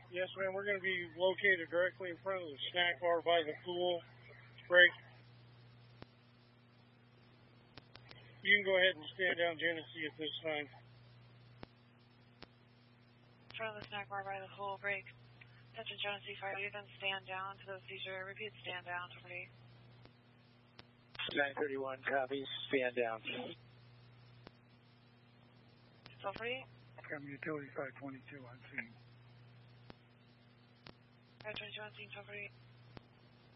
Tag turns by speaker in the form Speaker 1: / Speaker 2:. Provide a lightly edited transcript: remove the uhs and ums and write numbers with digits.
Speaker 1: Yes, ma'am. We're going to be located directly in front of the snack bar by the pool. Break. You can go ahead and stand down, Genesee, at this time.
Speaker 2: In front of the snack bar by the pool. Break. Attention, Genesee Fire. You then stand down to the seizure. Repeat, stand down.
Speaker 3: 931 copies. Stand down.
Speaker 2: Still free?
Speaker 4: Come utility 522 on scene.
Speaker 2: 522 on scene, still free.